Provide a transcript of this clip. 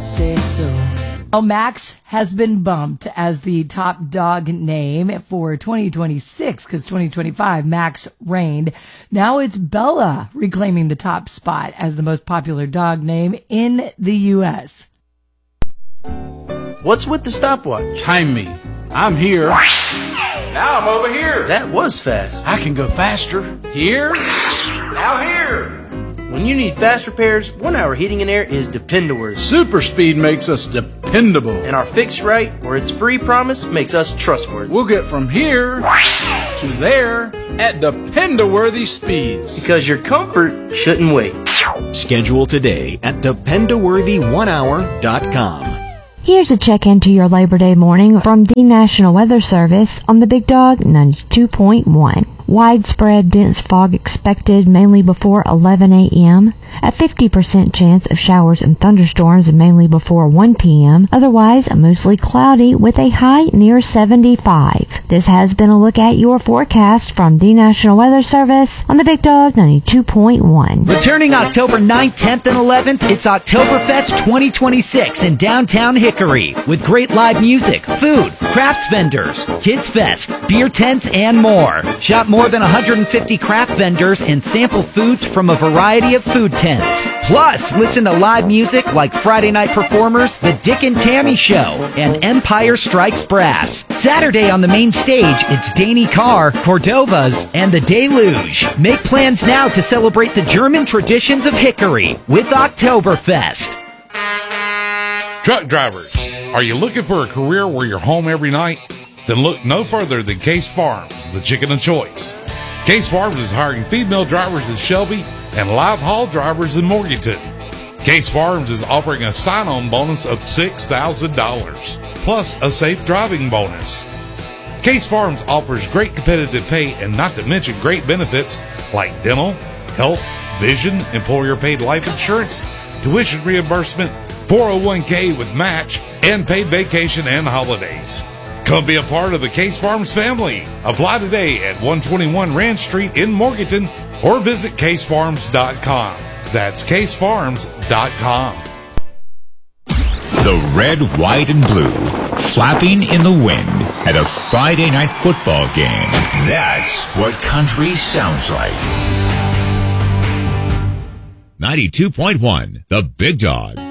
say so. Well, Max has been bumped as the top dog name for 2026 because 2025 Max reigned. Now it's Bella reclaiming the top spot as the most popular dog name in the U.S. What's with the stopwatch? Time me. I'm here. Now I'm over here. That was fast. I can go faster. Here. Now here. When you need fast repairs, 1 Hour Heating and Air is dependable. Super speed makes us dependable. And our fix right, or it's free promise, makes us trustworthy. We'll get from here to there at dependable speeds. Because your comfort shouldn't wait. Schedule today at dependable1hour.com. Here's a check-in to your Labor Day morning from the National Weather Service on the Big Dog 92.1. Widespread dense fog expected mainly before 11 a.m. A 50% chance of showers and thunderstorms mainly before 1 p.m. Otherwise, mostly cloudy with a high near 75. This has been a look at your forecast from the National Weather Service on the Big Dog 92.1. Returning October 9th, 10th, and 11th, it's Oktoberfest 2026 in downtown Hickory with great live music, food, crafts vendors, kids fest, beer tents, and more. Shop more than 150 craft vendors and sample foods from a variety of food tents. Plus, listen to live music like Friday night performers, The Dick and Tammy Show, and Empire Strikes Brass. Saturday on the main stage, it's Danny Carr, Cordova's, and The Deluge. Make plans now to celebrate the German traditions of Hickory with Oktoberfest. Truck drivers, are you looking for a career where you're home every night? Then look no further than Case Farms, the chicken of choice. Case Farms is hiring feed mill drivers in Shelby and live haul drivers in Morganton. Case Farms is offering a sign-on bonus of $6,000, plus a safe driving bonus. Case Farms offers great competitive pay and not to mention great benefits like dental, health, vision, employer-paid life insurance, tuition reimbursement, 401k with match, and paid vacation and holidays. Come be a part of the Case Farms family. Apply today at 121 Ranch Street in Morganton or visit casefarms.com. That's casefarms.com. The red, white, and blue flapping in the wind at a Friday night football game. That's what country sounds like. 92.1, The Big Dog.